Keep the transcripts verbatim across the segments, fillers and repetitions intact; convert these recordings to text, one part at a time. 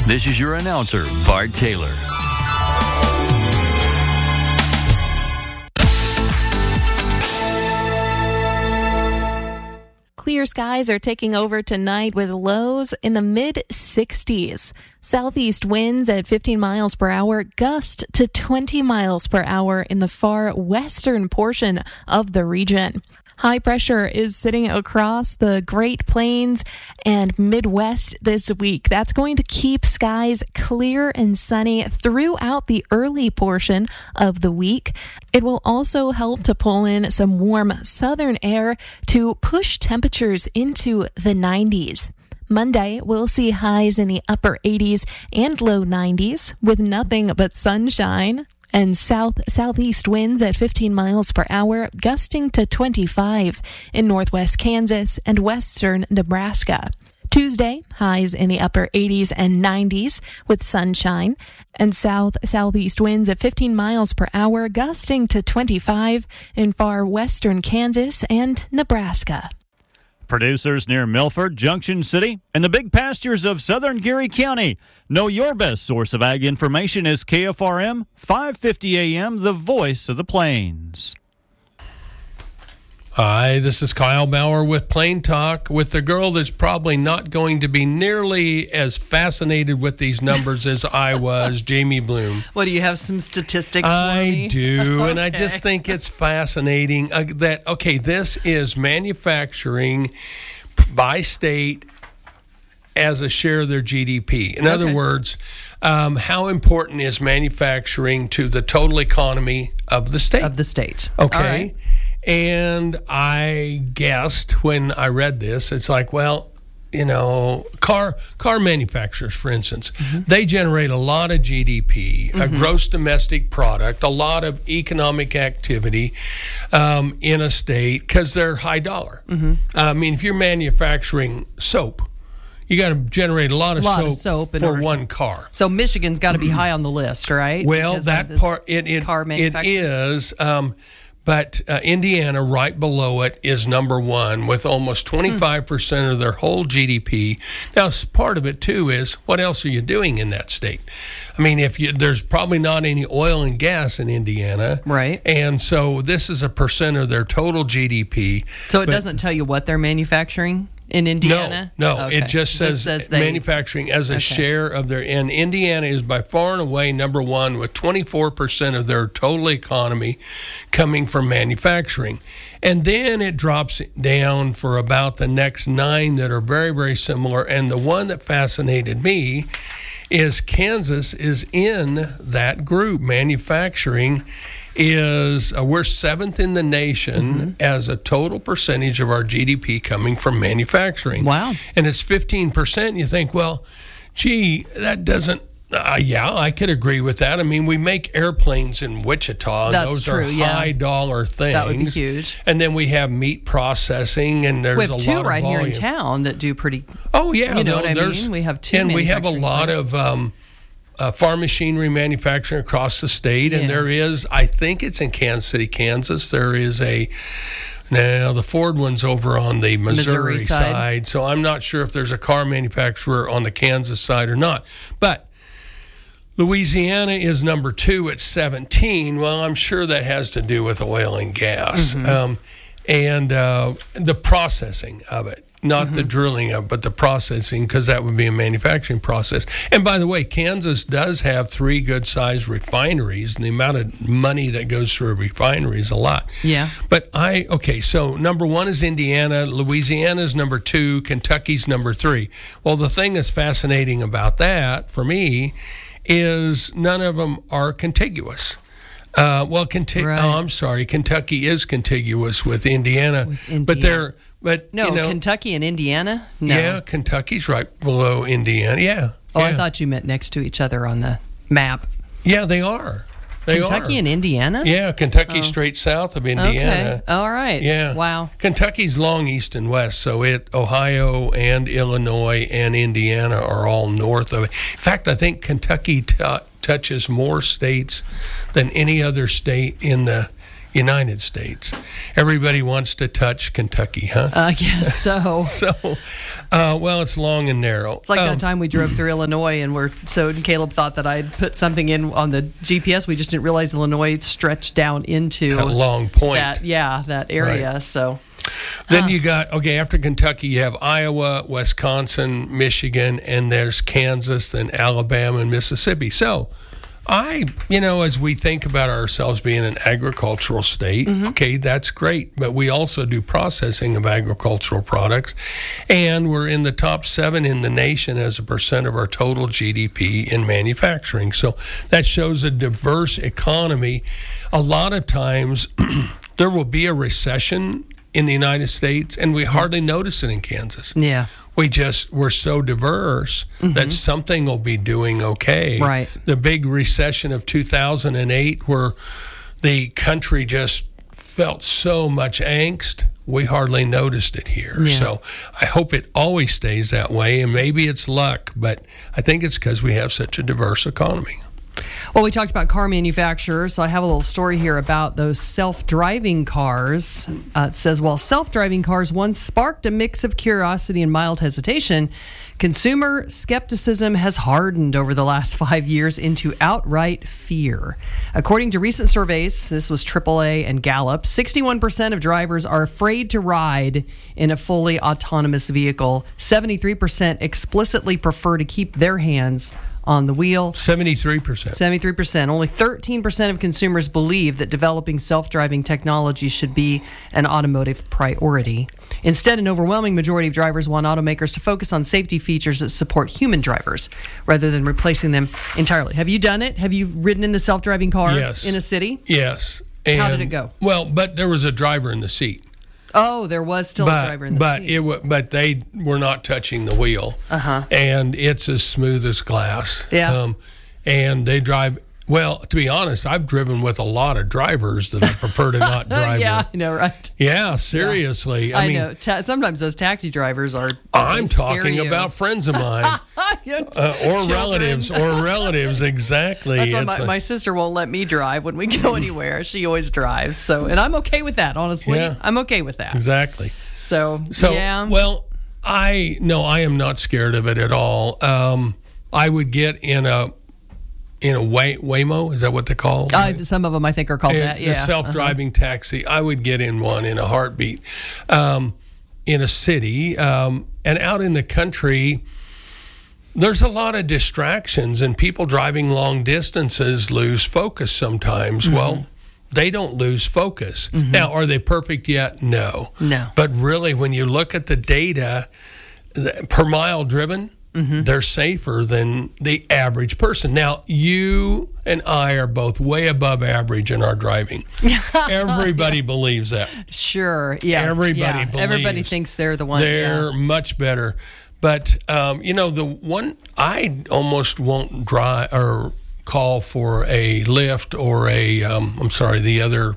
This is your announcer, Bart Taylor. Clear skies are taking over tonight with lows in the mid sixties. Southeast winds at fifteen miles per hour, gust to twenty miles per hour in the far western portion of the region. High pressure is sitting across the Great Plains and Midwest this week. That's going to keep skies clear and sunny throughout the early portion of the week. It will also help to pull in some warm southern air to push temperatures into the nineties. Monday, we'll see highs in the upper eighties and low nineties with nothing but sunshine. And south-southeast winds at fifteen miles per hour, gusting to twenty-five in northwest Kansas and western Nebraska. Tuesday, highs in the upper eighties and nineties with sunshine, and south-southeast winds at fifteen miles per hour, gusting to twenty-five in far western Kansas and Nebraska. Producers near Milford, Junction City, and the big pastures of southern Geary County. Know your best source of ag information is K F R M, five fifty A M, the voice of the plains. Hi, this is Kyle Bauer with Plain Talk, with the girl that's probably not going to be nearly as fascinated with these numbers as I was, Jamie Bloom. What, do you have some statistics for I me? do, Okay. and I just think it's fascinating uh, that, okay, this is manufacturing by state as a share of their G D P. In Okay. other words, um, how important is manufacturing to the total economy of the state? Of the state. Okay. All right. And I guessed when I read this, it's like, well, you know, car car manufacturers, for instance, mm-hmm. they generate a lot of G D P, mm-hmm. a gross domestic product, a lot of economic activity um, in a state because they're high dollar. Mm-hmm. I mean, if you're manufacturing soap, you got to generate a lot of a lot soap, of soap in for order- one car. So Michigan's got to be high on the list, right? Well, Because of that this part, it it, car it manufacturers? is. Um, But uh, Indiana, right below it, is number one with almost twenty-five percent of their whole G D P. Now, part of it, too, is what else are you doing in that state? I mean, if you, there's probably not any oil and gas in Indiana. Right. And so this is a percent of their total G D P. So it But doesn't tell you what they're manufacturing in Indiana? No, no. Okay. It just says, says they- manufacturing as a Okay. share of their, and Indiana is by far and away number one with twenty-four percent of their total economy coming from manufacturing. And then it drops down for about the next nine that are very, very similar. And the one that fascinated me is Kansas is in that group. Manufacturing is, uh, we're seventh in the nation mm-hmm. as a total percentage of our G D P coming from manufacturing. Wow. And it's fifteen percent. You think, well, gee, that doesn't, uh, yeah, I could agree with that. I mean, we make airplanes in Wichita. And That's those true, are yeah. high dollar things. That would be huge. And then we have meat processing, and there's We have a two lot right of here volume. in town that do pretty. Oh, yeah. You know no, what I there's- mean? We have two And we have a manufacturing lot plants. of um, uh, farm machinery manufacturing across the state. And Yeah. there is, I think it's in Kansas City, Kansas, there is a, now the Ford one's over on the Missouri, Missouri side. side. So I'm not sure if there's a car manufacturer on the Kansas side or not. But Louisiana is number two at seventeen. Well, I'm sure that has to do with oil and gas Mm-hmm. um, and uh, the processing of it. Not mm-hmm. the drilling of, but the processing, because that would be a manufacturing process. And by the way, Kansas does have three good-sized refineries, and the amount of money that goes through a refinery is a lot. Yeah. But I, okay, so number one is Indiana, Louisiana's number two, Kentucky's number three. Well, the thing that's fascinating about that, for me, is none of them are contiguous. Uh, well, Kentucky. Right. Oh, I'm sorry. Kentucky is contiguous with Indiana, With Indiana. but they're but No, you know, Kentucky and Indiana? No. yeah, Kentucky's right below Indiana. Yeah. Oh, yeah. I thought you meant next to each other on the map. Yeah, they are. They Kentucky are. and Indiana? Yeah, Kentucky's Oh. straight south of Indiana. Okay. All right. Yeah. Wow. Kentucky's long east and west, so it Ohio and Illinois and Indiana are all north of it. In fact, I think Kentucky t- touches more states than any other state in the United States. Everybody wants to touch Kentucky, huh? I guess so. So, uh, well, it's long and narrow. It's like Um, that time we drove through Illinois and we're so Caleb thought that I'd put something in on the G P S. We just didn't realize Illinois stretched down into That long point. That, yeah, that area. Right. So Then you got, okay, after Kentucky, you have Iowa, Wisconsin, Michigan, and there's Kansas, then Alabama and Mississippi. So I, you know, as we think about ourselves being an agricultural state, okay, that's great. But we also do processing of agricultural products. And we're in the top seven in the nation as a percent of our total G D P in manufacturing. So that shows a diverse economy. A lot of times there will be a recession in the United States, and we hardly notice it in Kansas. yeah. We just, we're so diverse that something will be doing okay. Right. The big recession of two thousand eight, where the country just felt so much angst, we hardly noticed it here. Yeah. So I hope it always stays that way, and maybe it's luck, but I think it's because we have such a diverse economy. Well, we talked about car manufacturers, so I have a little story here about those self-driving cars. Uh, it says, while self-driving cars once sparked a mix of curiosity and mild hesitation, consumer skepticism has hardened over the last five years into outright fear. According to recent surveys, this was triple A and Gallup, sixty-one percent of drivers are afraid to ride in a fully autonomous vehicle. seventy-three percent explicitly prefer to keep their hands on the wheel. seventy-three percent. seventy-three percent. Only thirteen percent of consumers believe that developing self-driving technology should be an automotive priority. Instead, an overwhelming majority of drivers want automakers to focus on safety features that support human drivers rather than replacing them entirely. Have you done it? Have you ridden in the self-driving car Yes. in a city? Yes. How did And- it go? Well, but there was a driver in the seat. Oh, there was still but, a driver in the but seat. it wa- but they were not touching the wheel, Uh-huh. and it's as smooth as glass. Yeah. Um, and they drive well. To be honest, I've driven with a lot of drivers that I prefer to not drive yeah, with. I know, right? Yeah, seriously. I, I, mean, know. Ta- sometimes those taxi drivers are. I'm they scare talking you. about friends of mine Yeah, uh, or children. relatives or relatives. Exactly. That's why It's my, a- my sister won't let me drive when we go anywhere. She always drives. So, and I'm okay with that, honestly. Yeah. I'm okay with that. exactly. So, So, yeah. well, I no, I am not scared of it at all. Um, I would get in a in a Way, Waymo. Is that what they call? uh, some of them I think are called Uh, that. Yeah. The self-driving taxi. I would get in one in a heartbeat. Um, in a city um, and out in the country, there's a lot of distractions, and people driving long distances lose focus sometimes. Mm-hmm. Well, they don't lose focus. Now, are they perfect yet? No. No. But really, when you look at the data the, per mile driven, Mm-hmm. they're safer than the average person. Now, you and I are both way above average in our driving. Everybody believes that. Sure. Yeah. Everybody yeah. believes Everybody thinks they're the one. They're yeah. much better. But, um, you know, the one I almost won't drive or call for a Lyft or a, um, I'm sorry, the other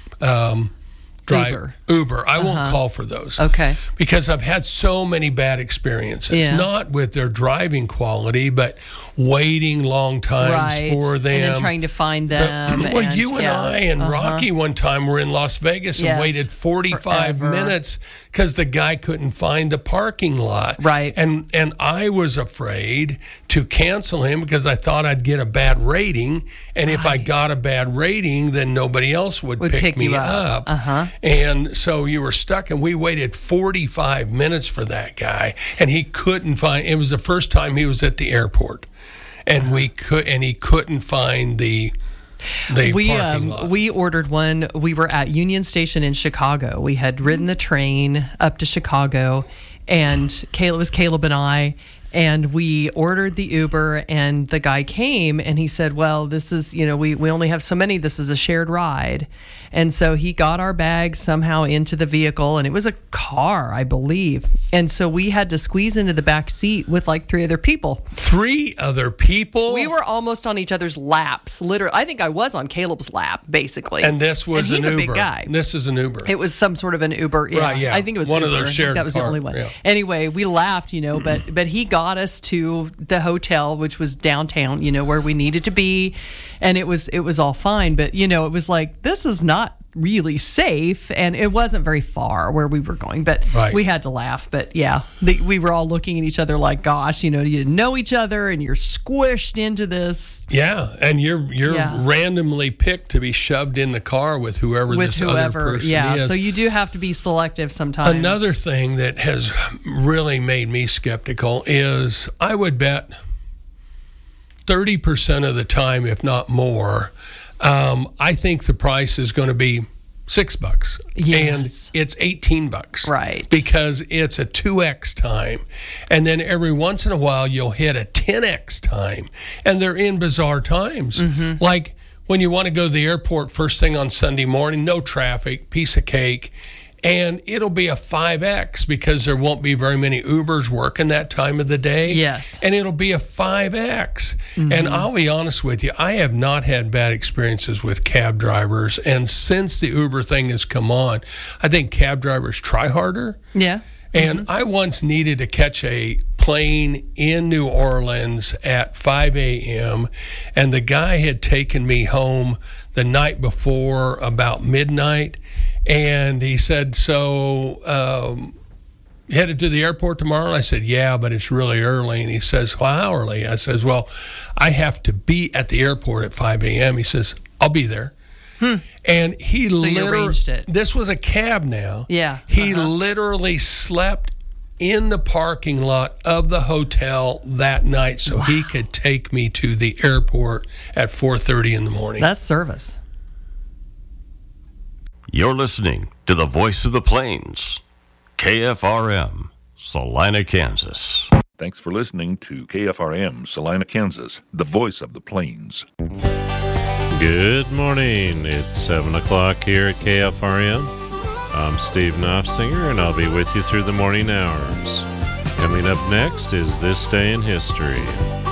um, drive, Uber. Uber. I won't call for those. Okay. Because I've had so many bad experiences, Yeah. not with their driving quality, but waiting long times Right. for them. And then trying to find them. well, and, you and yeah. I and Uh-huh. Rocky one time were in Las Vegas and Yes. waited forty-five Forever. minutes because the guy couldn't find the parking lot. Right. And and I was afraid to cancel him because I thought I'd get a bad rating, and if I got a bad rating, then nobody else would, Would pick, pick me you up. up. Uh-huh. And so you were stuck, and we waited forty-five minutes for that guy, and he couldn't find. It was the first time he was at the airport, and we could, and he couldn't find the the we parking um, lot. we ordered one. We were at Union Station in Chicago. We had ridden the train up to Chicago, and Caleb it was Caleb and I. And we ordered the Uber, and the guy came, and he said, well, this is, you know, we, we only have so many. This is a shared ride. And so he got our bags somehow into the vehicle, and it was a car, I believe. And so we had to squeeze into the back seat with like three other people. Three other people. We were almost on each other's laps, literally. I think I was on Caleb's lap, basically. and this was and he's an a Uber. big guy. This is an Uber. It was some sort of an Uber. Yeah. Right, yeah. I think it was One of Uber. those I think shared that was car- the only one. yeah. Anyway, we laughed, you know, but but he got us to the hotel, which was downtown, you know, where we needed to be, and it was it was all fine. But you know, it was like, this is not really safe, and it wasn't very far where we were going, but Right. we had to laugh. But yeah, the, we were all looking at each other like, gosh, you know, you didn't know each other and you're squished into this. Yeah, and you're you're Yeah. randomly picked to be shoved in the car with whoever With this whoever, other person yeah. is. So you do have to be selective sometimes. Another thing that has really made me skeptical is I would bet thirty percent of the time, if not more, um, I think the price is going to be six bucks. Yes. And it's eighteen bucks. Right. Because it's a two X time. And then every once in a while, you'll hit a ten X time. And they're in bizarre times. Mm-hmm. Like when you want to go to the airport first thing on Sunday morning, no traffic, piece of cake. And it'll be a five X because there won't be very many Ubers working that time of the day. Yes. And it'll be a five X. Mm-hmm. And I'll be honest with you, I have not had bad experiences with cab drivers. And since the Uber thing has come on, I think cab drivers try harder. Yeah. And I once needed to catch a plane in New Orleans at five a.m. and the guy had taken me home the night before about midnight. And he said, so um, you headed to the airport tomorrow? I said, yeah, but it's really early. And he says, well, how early? I says, well, I have to be at the airport at five a.m. He says, I'll be there. Hmm. And he So you literally, arranged it. This was a cab now. Yeah. He Uh-huh. literally slept in the parking lot of the hotel that night so he could take me to the airport at four thirty in the morning. That's service. You're listening to the Voice of the Plains, K F R M, Salina, Kansas. Thanks for listening to K F R M, Salina, Kansas, the voice of the plains. Good morning. It's seven o'clock here at K F R M. I'm Steve Knopfsinger, and I'll be with you through the morning hours. Coming up next is This Day in History.